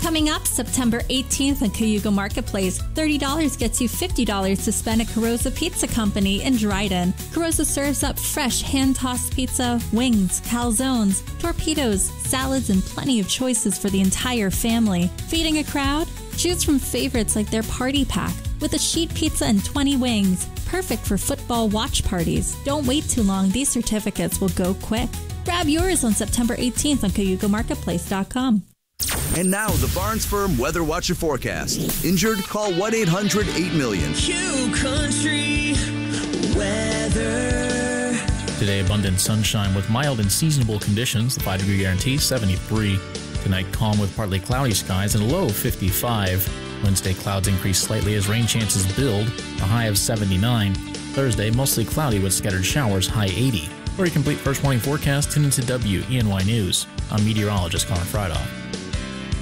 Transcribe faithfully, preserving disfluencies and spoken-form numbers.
Coming up September eighteenth on Cayuga Marketplace, thirty dollars gets you fifty dollars to spend at Carosa Pizza Company in Dryden. Carosa serves up fresh hand-tossed pizza, wings, calzones, torpedoes, salads, and plenty of choices for the entire family. Feeding a crowd? Choose from favorites like their party pack with a sheet pizza and twenty wings. Perfect for football watch parties. Don't wait too long. These certificates will go quick. Grab yours on September eighteenth on Cayuga Marketplace dot com. And now, the Barnes Firm Weather Watch and Forecast. Injured? Call one eight hundred eight million. Q Country Weather. Today, abundant sunshine with mild and seasonable conditions. The five degree guarantee, seventy-three. Tonight, calm with partly cloudy skies and a low of fifty-five. Wednesday, clouds increase slightly as rain chances build, a high of seventy-nine. Thursday, mostly cloudy with scattered showers, high eighty. For a complete first morning forecast, tune into W E N Y News. I'm meteorologist Connor Friedhoff.